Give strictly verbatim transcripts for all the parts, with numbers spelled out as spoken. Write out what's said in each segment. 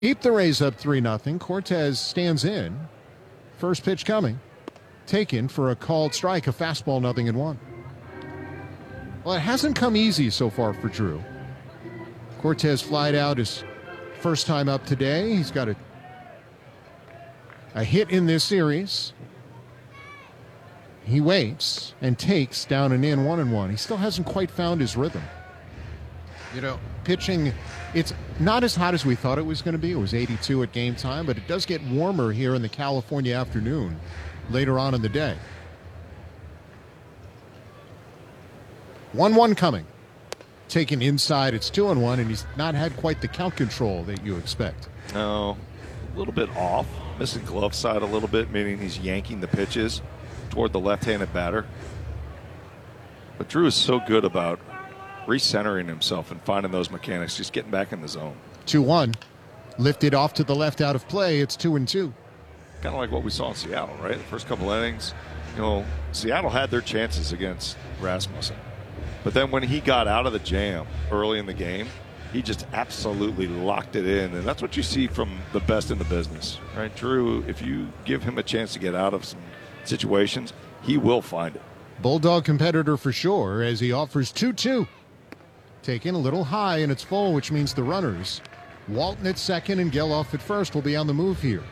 Keep the Rays up three nothing. Cortes stands in. First pitch coming. Taken for a called strike, a fastball, nothing and one. Well, it hasn't come easy so far for Drew. Cortes flied out his first time up today. He's got a, a hit in this series. He waits and takes down and in one and one. He still hasn't quite found his rhythm. You know, pitching, it's not as hot as we thought it was going to be. It was eighty-two at game time, but it does get warmer here in the California afternoon later on in the day. one one coming. Taken inside, it's two and one, and he's not had quite the count control that you expect. No, a little bit off. Missing glove side a little bit, meaning he's yanking the pitches toward the left-handed batter. But Drew is so good about recentering himself and finding those mechanics, just getting back in the zone. two one. Lifted off to the left out of play. It's two and two. Kind of like what we saw in Seattle, right? The first couple innings, you know, Seattle had their chances against Rasmussen. But then when he got out of the jam early in the game, he just absolutely locked it in. And that's what you see from the best in the business, right? Drew, if you give him a chance to get out of some situations, he will find it. Bulldog competitor for sure as he offers two two. Taken a little high and it's full, which means the runners, Walton at second and Geloff at first, will be on the move here.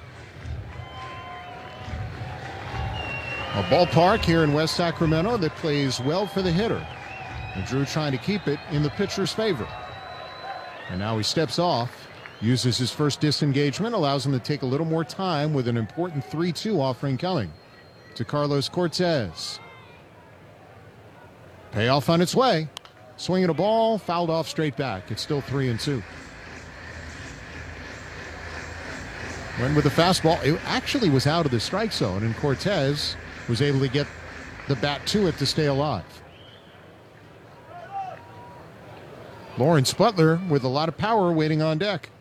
A ballpark here in West Sacramento that plays well for the hitter. And Drew trying to keep it in the pitcher's favor. And now he steps off, uses his first disengagement, allows him to take a little more time with an important three two offering coming to Carlos Cortes. Payoff on its way. Swinging a ball, fouled off straight back. It's still three and two. Went with the fastball. It actually was out of the strike zone, and Cortes was able to get the bat to it to stay alive. Lawrence Butler with a lot of power waiting on deck.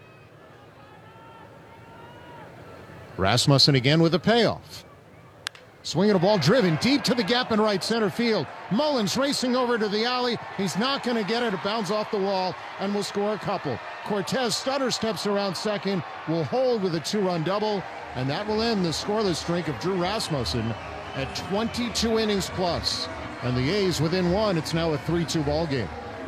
Rasmussen again with a payoff. Swinging a ball driven deep to the gap in right center field. Mullins racing over to the alley. He's not going to get it. It bounds off the wall and will score a couple. Cortes stutter steps around second, will hold with a two-run double, and that will end the scoreless streak of Drew Rasmussen at twenty-two innings plus. And the A's within one. It's now a three two ball game.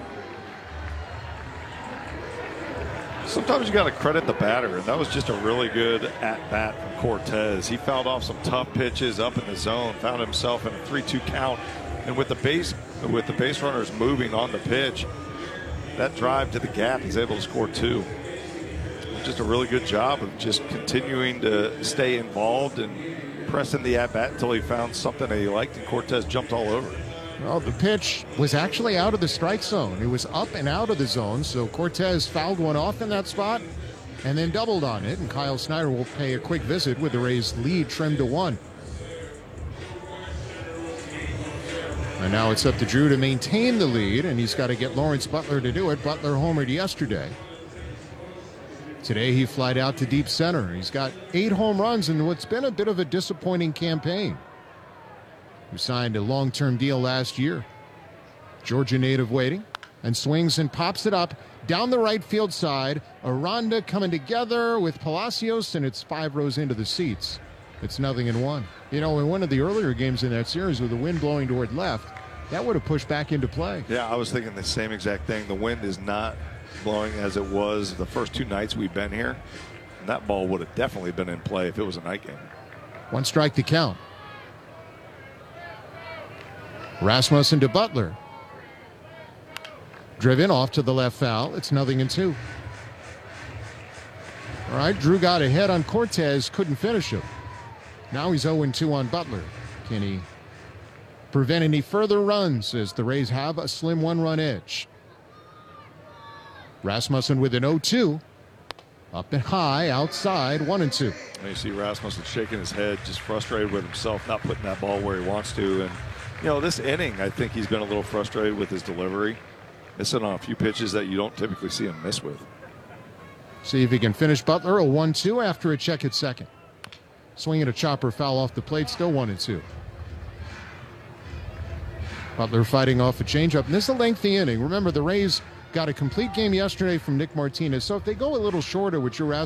Sometimes you got to credit the batter, and that was just a really good at-bat from Cortes. He fouled off some tough pitches up in the zone, found himself in a three two count, and with the base with the base runners moving on the pitch, that drive to the gap, he's able to score two. Just a really good job of just continuing to stay involved and pressing the at-bat until he found something that he liked, and Cortes jumped all over it. Well, the pitch was actually out of the strike zone. It was up and out of the zone, so Cortes fouled one off in that spot and then doubled on it, and Kyle Snyder will pay a quick visit with the Rays' lead trimmed to one. And now it's up to Drew to maintain the lead, and he's got to get Lawrence Butler to do it. Butler homered yesterday. Today he flied out to deep center. He's got eight home runs in what's been a bit of a disappointing campaign. Who signed a long-term deal last year. Georgia native waiting and swings and pops it up down the right field side. Aranda coming together with Palacios, and it's five rows into the seats. It's nothing in one. You know, in one of the earlier games in that series with the wind blowing toward left, that would have pushed back into play. Yeah, I was thinking the same exact thing. The wind is not blowing as it was the first two nights we've been here. And that ball would have definitely been in play if it was a night game. One strike to count. Rasmussen to Butler. Driven off to the left foul. It's nothing in two. All right, Drew got ahead on Cortes, couldn't finish him. Now he's oh and two on Butler. Can he prevent any further runs as the Rays have a slim one-run edge? Rasmussen with an oh two. Up and high, outside, one and two. And you see Rasmussen shaking his head, just frustrated with himself, not putting that ball where he wants to. And you know, this inning, I think he's been a little frustrated with his delivery. Missing on a few pitches that you don't typically see him miss with. See if he can finish Butler. A one two after a check at second. Swinging a chopper foul off the plate, still one and two. Butler fighting off a changeup. And this is a lengthy inning. Remember, the Rays got a complete game yesterday from Nick Martinez. So if they go a little shorter, which you're asking